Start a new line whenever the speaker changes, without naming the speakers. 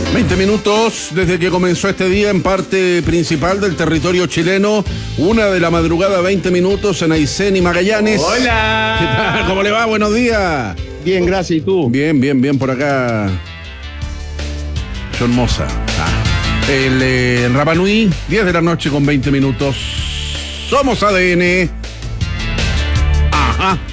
20 minutos desde que comenzó este día en parte principal del territorio chileno. 1:00 a.m, 20 minutos en Aysén y Magallanes.
¡Hola!
¿Qué tal? ¿Cómo le va? Buenos días.
Bien, gracias. ¿Y tú?
Bien por acá. John Moza. En Rapa Nui, 10 de la noche con 20 minutos. Somos ADN. Ajá.